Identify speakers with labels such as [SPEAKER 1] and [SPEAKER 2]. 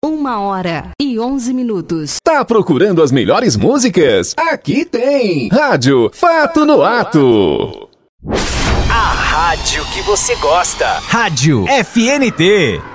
[SPEAKER 1] 1h11.
[SPEAKER 2] Tá procurando as melhores músicas? Aqui tem Rádio Fato no Ato.
[SPEAKER 3] A rádio que você gosta.
[SPEAKER 4] Rádio FNT.